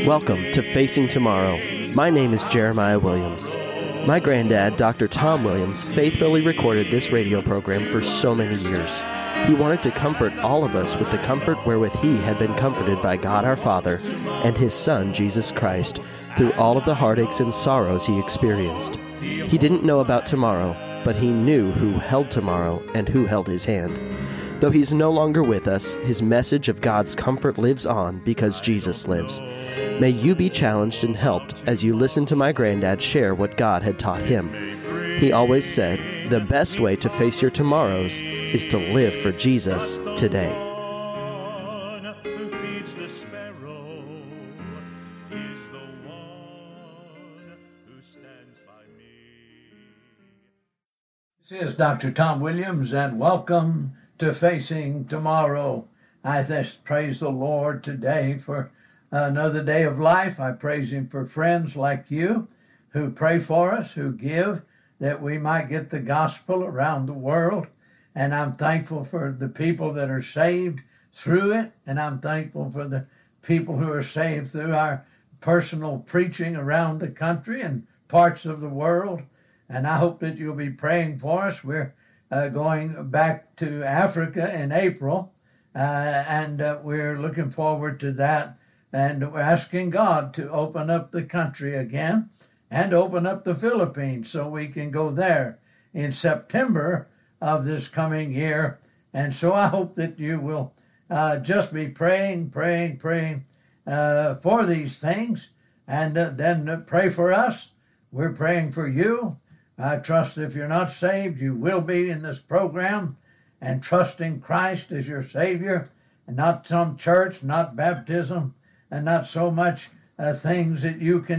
Welcome to Facing Tomorrow. My name is Jeremiah Williams. My granddad, Dr. Tom Williams, faithfully recorded this radio program for so many years. He wanted to comfort all of us with the comfort wherewith he had been comforted by God our Father and his Son, Jesus Christ, through all of the heartaches and sorrows he experienced. He didn't know about tomorrow, but he knew who held tomorrow and who held his hand. Though he's no longer with us, his message of God's comfort lives on because Jesus lives. May you be challenged and helped as you listen to my granddad share what God had taught him. He always said, the best way to face your tomorrows is to live for Jesus today. This is Dr. Tom Williams, and welcome to Facing Tomorrow. I just praise the Lord today for another day of life. I praise him for friends like you who pray for us, who give, that we might get the gospel around the world. And I'm thankful for the people that are saved through it. And I'm thankful for the people who are saved through our personal preaching around the country and parts of the world. And I hope that you'll be praying for us. We're going back to Africa in April, and we're looking forward to that. And we're asking God to open up the country again and open up the Philippines so we can go there in September of this coming year. And so I hope that you will just be praying for these things, and then pray for us. We're praying for you. I trust if you're not saved, you will be in this program, and trusting Christ as your Savior, and not some church, not baptism, and not so much things that you can